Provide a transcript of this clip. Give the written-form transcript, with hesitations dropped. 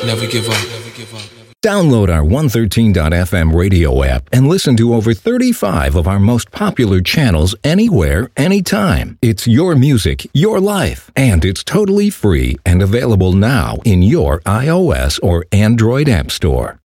Never give up. Never give up. Download our 113.fm radio app and listen to over 35 of our most popular channels anywhere, anytime. It's your music, your life, and it's totally free and available now in your iOS or Android app store.